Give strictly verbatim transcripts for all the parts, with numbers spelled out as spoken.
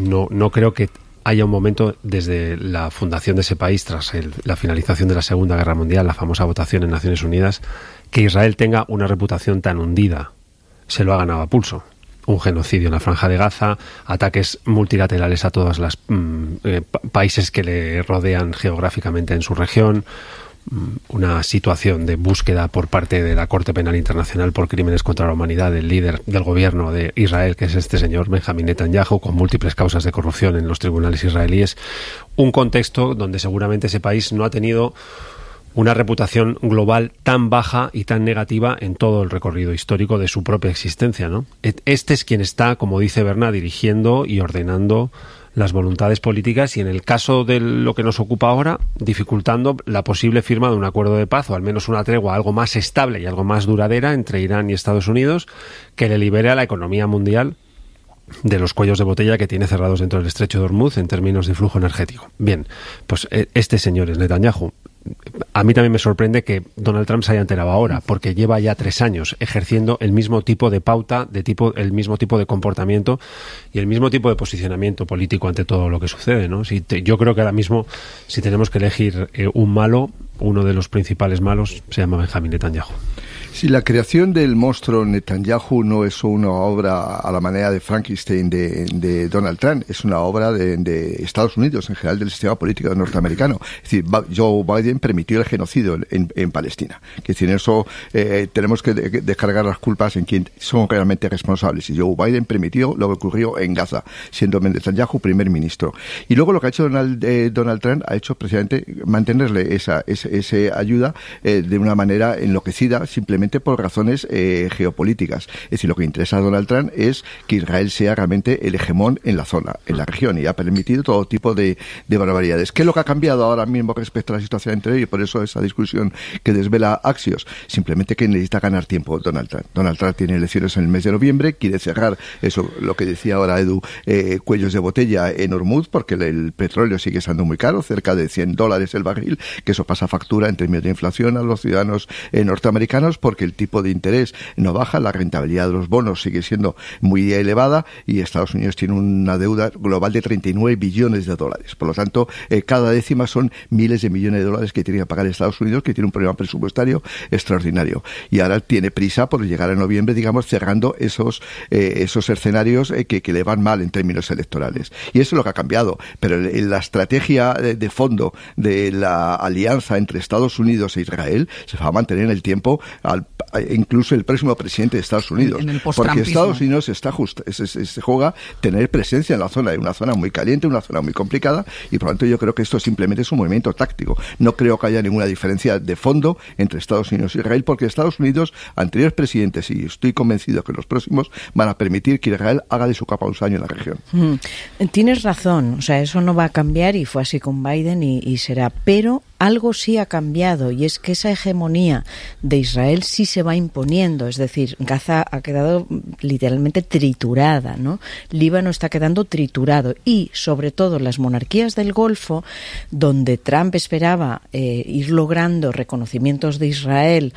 no, no creo que haya un momento desde la fundación de ese país, tras el, la finalización de la Segunda Guerra Mundial, la famosa votación en Naciones Unidas, que Israel tenga una reputación tan hundida. Se lo ha ganado a pulso. Un genocidio en la Franja de Gaza, ataques multilaterales a todos los mm, eh, países que le rodean geográficamente en su región, una situación de búsqueda por parte de la Corte Penal Internacional por crímenes contra la humanidad del líder del gobierno de Israel, que es este señor Benjamín Netanyahu, con múltiples causas de corrupción en los tribunales israelíes. Un contexto donde seguramente ese país no ha tenido una reputación global tan baja y tan negativa en todo el recorrido histórico de su propia existencia, ¿no? Este es quien está, como dice Berna, dirigiendo y ordenando las voluntades políticas y, en el caso de lo que nos ocupa ahora, dificultando la posible firma de un acuerdo de paz o al menos una tregua algo más estable y algo más duradera entre Irán y Estados Unidos, que le libere a la economía mundial de los cuellos de botella que tiene cerrados dentro del estrecho de Hormuz en términos de flujo energético. Bien, pues este señor es Netanyahu. A mí también me sorprende que Donald Trump se haya enterado ahora, porque lleva ya tres años ejerciendo el mismo tipo de pauta, de tipo, el mismo tipo de comportamiento y el mismo tipo de posicionamiento político ante todo lo que sucede, ¿no? Si te, yo creo que ahora mismo, si tenemos que elegir eh, un malo, uno de los principales malos se llama Benjamín Netanyahu. Si la creación del monstruo Netanyahu no es una obra a la manera de Frankenstein de, de Donald Trump, es una obra de, de Estados Unidos, en general del sistema político norteamericano. Es decir, Joe Biden permitió el genocidio en, en Palestina. Es decir, en eso eh, tenemos que de, descargar las culpas en quien son realmente responsables. Y Joe Biden permitió lo que ocurrió en Gaza, siendo Netanyahu primer ministro. Y luego lo que ha hecho Donald, eh, Donald Trump ha hecho precisamente mantenerle esa, esa, esa ayuda eh, de una manera enloquecida, simplemente por razones eh, geopolíticas. Es decir, lo que interesa a Donald Trump es que Israel sea realmente el hegemón en la zona, en la región, y ha permitido todo tipo de, de barbaridades. ¿Qué es lo que ha cambiado ahora mismo respecto a la situación anterior? Y por eso esa discusión que desvela Axios. Simplemente que necesita ganar tiempo Donald Trump. Donald Trump tiene elecciones en el mes de noviembre, quiere cerrar eso, lo que decía ahora Edu, eh, cuellos de botella en Hormuz, porque el, el petróleo sigue estando muy caro, cerca de cien dólares el barril, que eso pasa factura en términos de inflación a los ciudadanos eh, norteamericanos, porque el tipo de interés no baja, la rentabilidad de los bonos sigue siendo muy elevada y Estados Unidos tiene una deuda global de treinta y nueve billones de dólares. Por lo tanto, eh, cada décima son miles de millones de dólares que tiene que pagar Estados Unidos, que tiene un problema presupuestario extraordinario. Y ahora tiene prisa por llegar a noviembre, digamos, cerrando esos eh, esos escenarios eh, que, que le van mal en términos electorales. Y eso es lo que ha cambiado. Pero en la estrategia de, de fondo de la alianza entre Estados Unidos e Israel se va a mantener en el tiempo al incluso el próximo presidente de Estados Unidos, en el porque Estados Unidos está just, se, se, se juega tener presencia en la zona, en una zona muy caliente, una zona muy complicada, y por lo tanto yo creo que esto simplemente es un movimiento táctico. No creo que haya ninguna diferencia de fondo entre Estados Unidos y Israel, porque Estados Unidos, anteriores presidentes, y estoy convencido que los próximos, van a permitir que Israel haga de su capa un saño en la región. Mm, tienes razón, o sea, eso no va a cambiar, y fue así con Biden y, y será, pero algo sí ha cambiado, y es que esa hegemonía de Israel sí se va imponiendo. Es decir, Gaza ha quedado literalmente triturada, ¿no? Líbano está quedando triturado, y sobre todo las monarquías del Golfo, donde Trump esperaba eh, ir logrando reconocimientos de Israel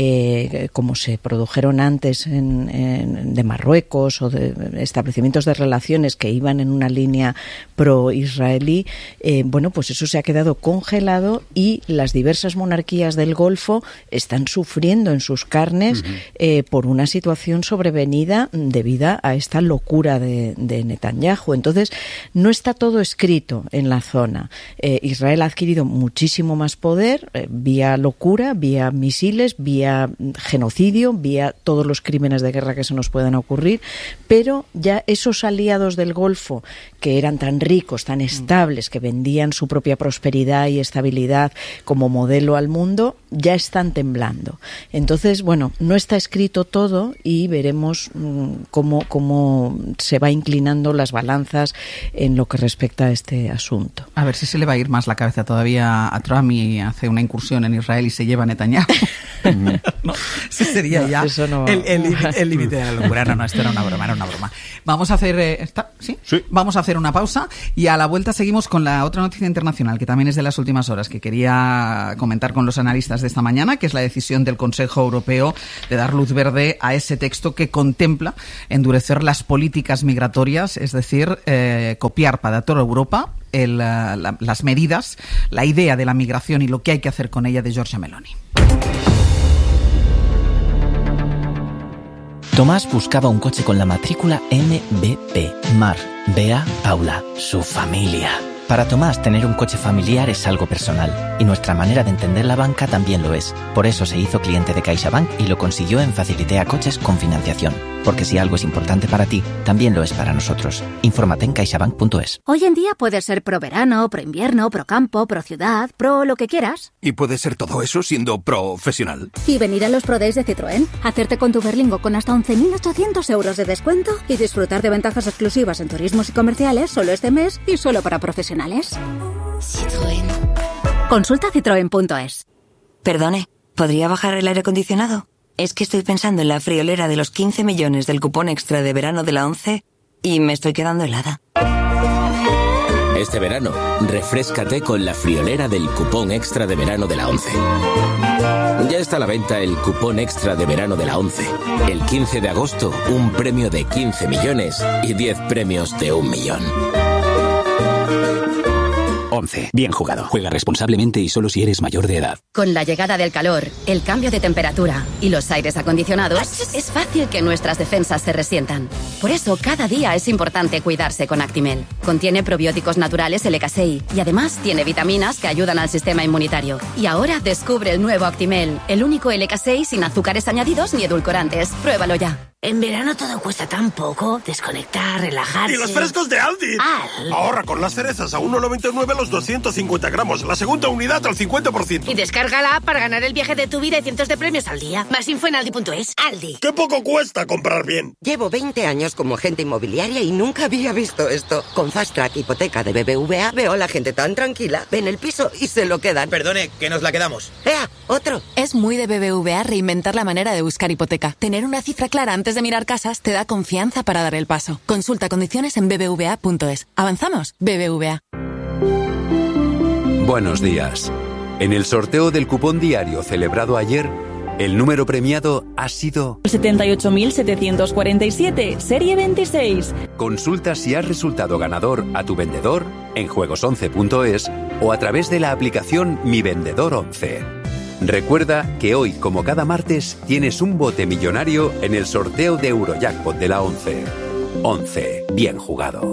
eh, como se produjeron antes en, en, de Marruecos, o de establecimientos de relaciones que iban en una línea pro-israelí, eh, bueno, pues eso se ha quedado congelado, y las diversas monarquías del Golfo están sufriendo en sus carnes uh-huh. eh, por una situación sobrevenida debida a esta locura de, de Netanyahu. Entonces, no está todo escrito en la zona. Eh, Israel ha adquirido muchísimo más poder eh, vía locura, vía misiles, vía genocidio, vía todos los crímenes de guerra que se nos puedan ocurrir, pero ya esos aliados del Golfo, que eran tan ricos, tan estables, que vendían su propia prosperidad y estabilidad como modelo al mundo, ya están temblando. Entonces, bueno, no está escrito todo, y veremos mmm, cómo, cómo se va inclinando las balanzas en lo que respecta a este asunto. A ver si se le va a ir más la cabeza todavía a Trump y hace una incursión en Israel y se lleva a Netanyahu. No, ese sería no, ya no el límite de la locura. No, no, esto era una broma, era una broma. Vamos a hacer, eh, ¿está? ¿Sí? Sí. Vamos a hacer una pausa y a la vuelta seguimos con la otra noticia internacional que también es de las últimas horas, que quería comentar con los analistas de esta mañana, que es la decisión del Consejo Europeo de dar luz verde a ese texto que contempla endurecer las políticas migratorias, es decir, eh, copiar para toda Europa el, la, las medidas, la idea de la migración y lo que hay que hacer con ella de Giorgia Meloni. Tomás buscaba un coche con la matrícula M B P. Mar, Bea, Paula, su familia. Para Tomás, tener un coche familiar es algo personal, y nuestra manera de entender la banca también lo es. Por eso se hizo cliente de CaixaBank y lo consiguió en Facilitea Coches con financiación. Porque si algo es importante para ti, también lo es para nosotros. Infórmate en caixabank punto es. Hoy en día puedes ser pro verano, pro invierno, pro campo, pro ciudad, pro lo que quieras. Y puedes ser todo eso siendo profesional. Y venir a los Pro Days de Citroën, hacerte con tu Berlingo con hasta once mil ochocientos euros de descuento y disfrutar de ventajas exclusivas en turismos y comerciales solo este mes y solo para profesionales. Citroën. Consulta citroen punto es. Perdone, ¿podría bajar el aire acondicionado? Es que estoy pensando en la friolera de los quince millones del cupón extra de verano de la ONCE y me estoy quedando helada. Este verano, refréscate con la friolera del cupón extra de verano de la ONCE. Ya está a la venta el cupón extra de verano de la ONCE. El quince de agosto, un premio de quince millones y diez premios de un millón. ONCE. Bien jugado. Juega responsablemente y solo si eres mayor de edad. Con la llegada del calor, el cambio de temperatura y los aires acondicionados, es fácil que nuestras defensas se resientan. Por eso, cada día es importante cuidarse con Actimel. Contiene probióticos naturales L K S I y además tiene vitaminas que ayudan al sistema inmunitario. Y ahora descubre el nuevo Actimel, el único L K S I sin azúcares añadidos ni edulcorantes. Pruébalo ya. En verano todo cuesta tan poco. Desconectar, relajarse... ¡Y los frescos de Aldi! ¡Al! Ahorra con las cerezas a uno noventa y nueve los doscientos cincuenta gramos. La segunda unidad al cincuenta por ciento. Y descarga la app para ganar el viaje de tu vida y cientos de premios al día. Más info en aldi punto es. Aldi. ¡Qué poco cuesta comprar bien! Llevo veinte años como agente inmobiliaria y nunca había visto esto. Con Fast Track Hipoteca de B B V A veo a la gente tan tranquila. Ven el piso y se lo quedan. Perdone, que nos la quedamos. ¡Ea! ¡Otro! Es muy de B B V A reinventar la manera de buscar hipoteca. Tener una cifra clara antes de mirar casas te da confianza para dar el paso. Consulta condiciones en b b v a punto es. ¿Avanzamos? B B V A. Buenos días. En el sorteo del cupón diario celebrado ayer, el número premiado ha sido setenta y ocho mil setecientos cuarenta y siete, serie veintiséis. Consulta si has resultado ganador a tu vendedor en juegos once punto es o a través de la aplicación Mi Vendedor once. Recuerda que hoy, como cada martes, tienes un bote millonario en el sorteo de Eurojackpot de la ONCE. ONCE, bien jugado.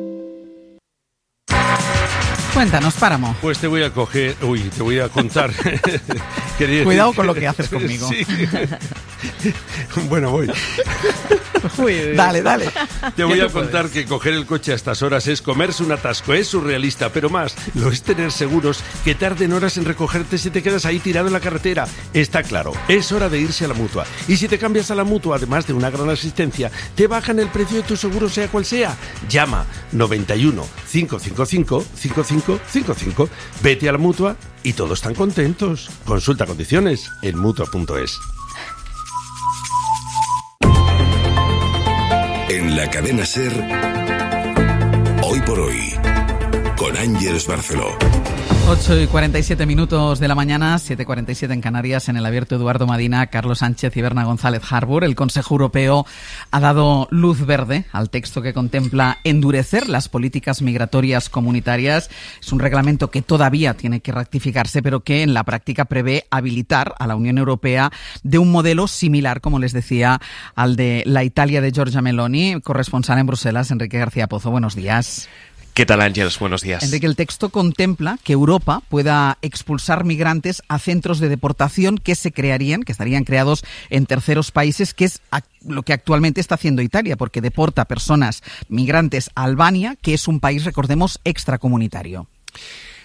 Cuéntanos, Páramo. Pues te voy a coger... Uy, te voy a contar... Cuidado con lo que haces conmigo. Sí. Bueno, voy. Uy, dale, dale. Te voy a contar que coger el coche a estas horas es comerse un atasco, es surrealista, pero más, lo es tener seguros que tarden horas en recogerte si te quedas ahí tirado en la carretera. Está claro, es hora de irse a la Mutua. Y si te cambias a la Mutua, además de una gran asistencia, te bajan el precio de tu seguro, sea cual sea. Llama noventa y uno, cinco cinco cinco, cinco cinco cinco cinco. Vete a la Mutua y todos están contentos. Consulta condiciones en mutua punto es. En la cadena SER, Hoy por Hoy, con Ángeles Barceló. ocho y cuarenta y siete minutos de la mañana, siete y cuarenta y siete en Canarias, en el abierto Eduardo Madina, Carlos Sánchez y Berna González Harbour. El Consejo Europeo ha dado luz verde al texto que contempla endurecer las políticas migratorias comunitarias. Es un reglamento que todavía tiene que rectificarse, pero que en la práctica prevé habilitar a la Unión Europea de un modelo similar, como les decía, al de la Italia de Giorgia Meloni. Corresponsal en Bruselas, Enrique García Pozo. Buenos días. ¿Qué tal, Ángeles? Buenos días. Enrique, el texto contempla que Europa pueda expulsar migrantes a centros de deportación que se crearían, que estarían creados en terceros países, que es lo que actualmente está haciendo Italia, porque deporta personas migrantes a Albania, que es un país, recordemos, extracomunitario.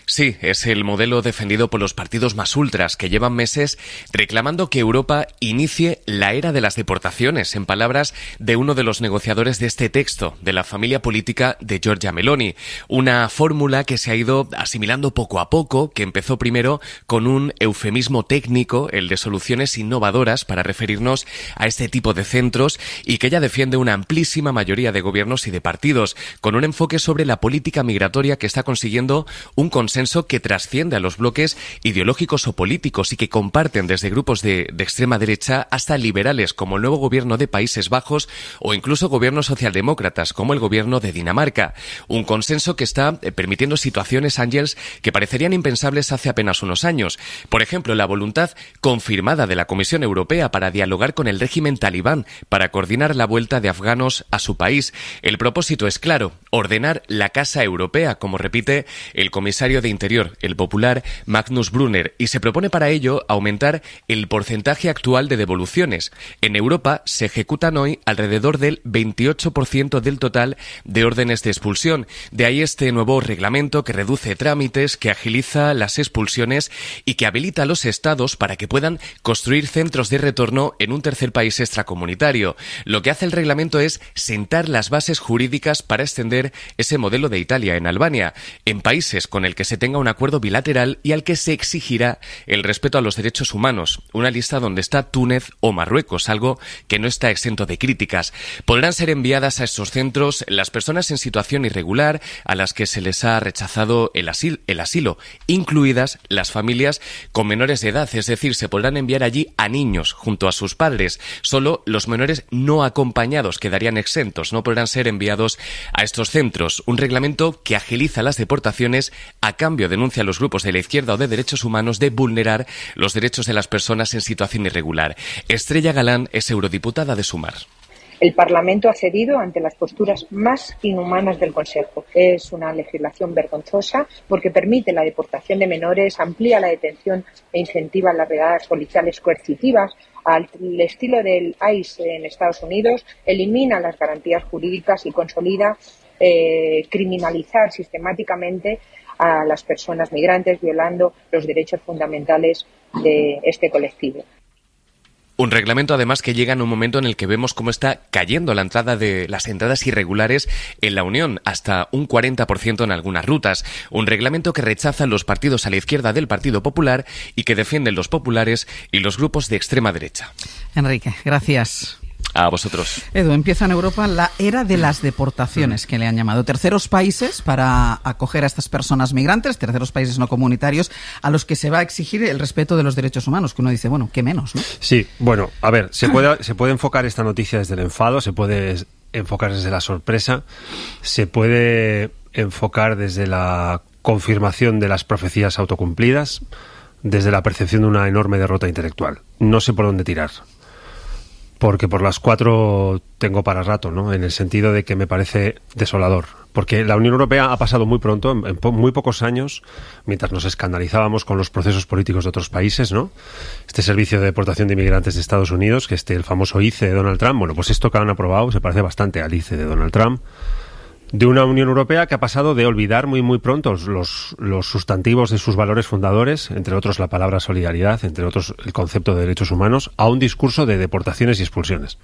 Sí, es el modelo defendido por los partidos más ultras, que llevan meses reclamando que Europa inicie la era de las deportaciones, en palabras de uno de los negociadores de este texto, de la familia política de Giorgia Meloni. Una fórmula que se ha ido asimilando poco a poco, que empezó primero con un eufemismo técnico, el de soluciones innovadoras para referirnos a este tipo de centros, y que ya defiende una amplísima mayoría de gobiernos y de partidos, con un enfoque sobre la política migratoria que está consiguiendo un consenso que trasciende a los bloques ideológicos o políticos y que comparten desde grupos de, de extrema derecha hasta liberales como el nuevo gobierno de Países Bajos o incluso gobiernos socialdemócratas como el gobierno de Dinamarca. Un consenso que está eh, permitiendo situaciones, Ángels, que parecerían impensables hace apenas unos años. Por ejemplo, la voluntad confirmada de la Comisión Europea para dialogar con el régimen talibán para coordinar la vuelta de afganos a su país. El propósito es claro, ordenar la Casa Europea, como repite el comisario de Interior, el popular Magnus Brunner, y se propone para ello aumentar el porcentaje actual de devoluciones. En Europa se ejecutan hoy alrededor del veintiocho por ciento del total de órdenes de expulsión. De ahí este nuevo reglamento que reduce trámites, que agiliza las expulsiones y que habilita a los estados para que puedan construir centros de retorno en un tercer país extracomunitario. Lo que hace el reglamento es sentar las bases jurídicas para extender ese modelo de Italia en Albania, en países con el que se tenga un acuerdo bilateral y al que se exigirá el respeto a los derechos humanos. Una lista donde está Túnez o Marruecos, algo que no está exento de críticas. Podrán ser enviadas a estos centros las personas en situación irregular a las que se les ha rechazado el asilo, el asilo, incluidas las familias con menores de edad, es decir, se podrán enviar allí a niños junto a sus padres. Solo los menores no acompañados quedarían exentos, no podrán ser enviados a estos centros. Un reglamento que agiliza las deportaciones a cambio, denuncia a los grupos de la izquierda o de derechos humanos, de vulnerar los derechos de las personas en situación irregular. Estrella Galán es eurodiputada de Sumar. El Parlamento ha cedido ante las posturas más inhumanas del Consejo. Es una legislación vergonzosa porque permite la deportación de menores, amplía la detención e incentiva las redadas policiales coercitivas al estilo del I C E en Estados Unidos, elimina las garantías jurídicas y consolida eh, criminalizar sistemáticamente a las personas migrantes, violando los derechos fundamentales de este colectivo. Un reglamento, además, que llega en un momento en el que vemos cómo está cayendo la entrada de las entradas irregulares en la Unión, hasta un cuarenta por ciento en algunas rutas. Un reglamento que rechazan los partidos a la izquierda del Partido Popular y que defienden los populares y los grupos de extrema derecha. Enrique, gracias. A vosotros. Edu, empieza en Europa la era de las deportaciones, que le han llamado. Terceros países para acoger a estas personas migrantes, terceros países no comunitarios, a los que se va a exigir el respeto de los derechos humanos, que uno dice, bueno, ¿qué menos, no? Sí, bueno, a ver, se puede, se puede enfocar esta noticia desde el enfado, se puede enfocar desde la sorpresa, se puede enfocar desde la confirmación de las profecías autocumplidas, desde la percepción de una enorme derrota intelectual. No sé por dónde tirar. Porque por las cuatro tengo para rato, ¿no? En el sentido de que me parece desolador. Porque la Unión Europea ha pasado muy pronto, en, en po- muy pocos años, mientras nos escandalizábamos con los procesos políticos de otros países, ¿no? Este servicio de deportación de inmigrantes de Estados Unidos, que este, el famoso I C E de Donald Trump, bueno, pues esto que han aprobado se parece bastante al I C E de Donald Trump. De una Unión Europea que ha pasado de olvidar muy muy pronto los, los sustantivos de sus valores fundadores, entre otros la palabra solidaridad, entre otros el concepto de derechos humanos, a un discurso de deportaciones y expulsiones.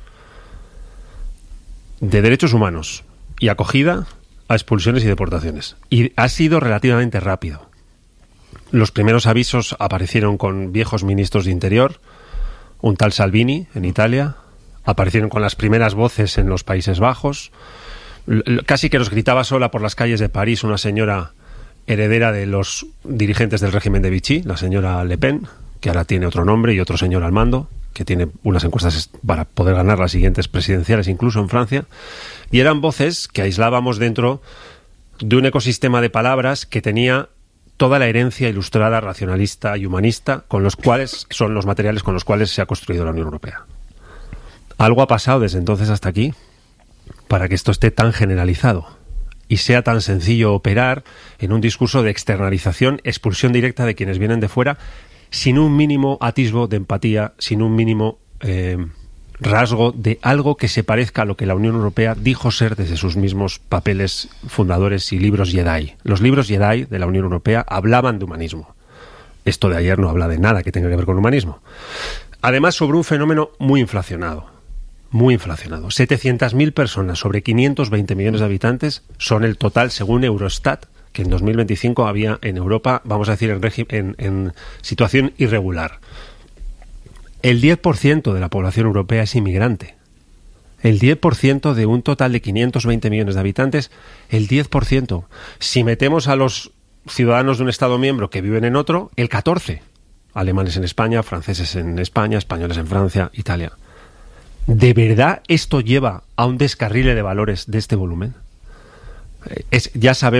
De derechos humanos y acogida a expulsiones y deportaciones. Y ha sido relativamente rápido. Los primeros avisos aparecieron con viejos ministros de Interior, un tal Salvini en Italia, aparecieron con las primeras voces en los Países Bajos. Casi que nos gritaba sola por las calles de París una señora heredera de los dirigentes del régimen de Vichy, la señora Le Pen, que ahora tiene otro nombre y otro señor al mando, que tiene unas encuestas para poder ganar las siguientes presidenciales incluso en Francia, y eran voces que aislábamos dentro de un ecosistema de palabras que tenía toda la herencia ilustrada, racionalista y humanista, con los cuales son los materiales con los cuales se ha construido la Unión Europea. Algo ha pasado desde entonces hasta aquí para que esto esté tan generalizado y sea tan sencillo operar en un discurso de externalización, expulsión directa de quienes vienen de fuera, sin un mínimo atisbo de empatía, sin un mínimo eh, rasgo de algo que se parezca a lo que la Unión Europea dijo ser desde sus mismos papeles fundadores y libros Jedi. Los libros Jedi de la Unión Europea hablaban de humanismo. Esto de ayer no habla de nada que tenga que ver con humanismo. Además, sobre un fenómeno muy inflacionado. Muy inflacionado. setecientas mil personas sobre quinientos veinte millones de habitantes son el total, según Eurostat, que en dos mil veinticinco había en Europa, vamos a decir, en, regi- en, en situación irregular. El diez por ciento de la población europea es inmigrante. El diez por ciento de un total de quinientos veinte millones de habitantes, el diez por ciento. Si metemos a los ciudadanos de un Estado miembro que viven en otro, el catorce por ciento. Alemanes en España, franceses en España, españoles en Francia, Italia. ¿De verdad esto lleva a un descarrile de valores de este volumen? Es, ya sabemos